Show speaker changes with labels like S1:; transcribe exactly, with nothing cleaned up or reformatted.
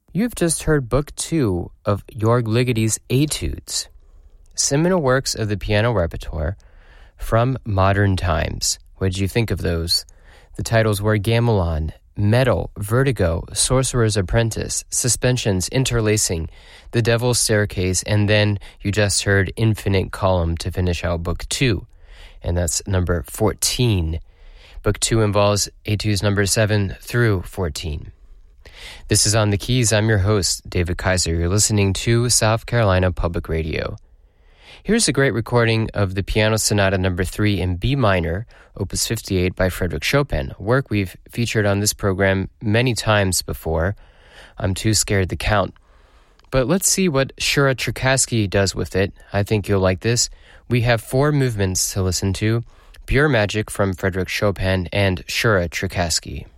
S1: You've just heard Book Two of Jörg Ligety's Etudes, seminal works of the piano repertoire from modern times. What did you think of those? The titles were Gamelan, Metal, Vertigo, Sorcerer's Apprentice, Suspensions, Interlacing, The Devil's Staircase, and then you just heard Infinite Column to finish out Book Two, and that's number fourteen. Book Two involves Etudes number seven through fourteen. This is On the Keys. I'm your host, David Kaiser. You're listening to South Carolina Public Radio. Here's a great recording of the Piano Sonata number three in B minor, Opus fifty-eight by Frédéric Chopin, a work we've featured on this program many times before. I'm too scared to count. But let's see what Shura Cherkassky does with it. I think you'll like this. We have four movements to listen to: Pure Magic from Frédéric Chopin and Shura Cherkassky.